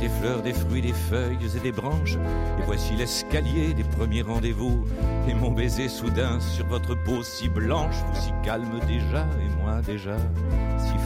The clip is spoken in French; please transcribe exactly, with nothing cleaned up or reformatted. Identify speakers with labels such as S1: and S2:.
S1: des fleurs, des fruits, des feuilles et des branches. Et voici l'escalier des premiers rendez-vous. Et mon baiser soudain sur votre peau si blanche, vous si calme déjà et moi déjà si